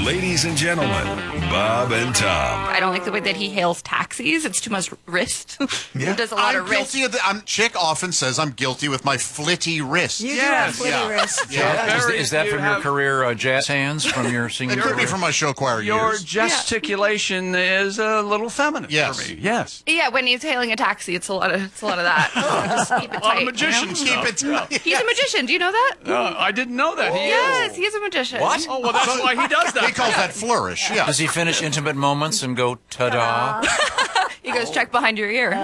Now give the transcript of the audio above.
Ladies and gentlemen, Bob and Tom. I don't like the way that he hails taxis. It's too much wrist. He does a lot I'm of wrist. guilty of the. Chick often says I'm guilty with my flitty wrist. You do have flitty wrist. Is that from your career jazz hands from your singing It could be career? from my show choir Your years. gesticulation is a little feminine Yes. for me. Yes. Yeah, when he's hailing a taxi, it's a lot of that. Just keep it A lot tight. of magician stuff. Keep it tight. He's a magician. Do you know that? I didn't know that. Yes, he's a magician. What? Oh, well, that's why he does that. He calls that flourish. Yeah. Does he finish intimate moments and go ta-da? He goes, check behind your ear.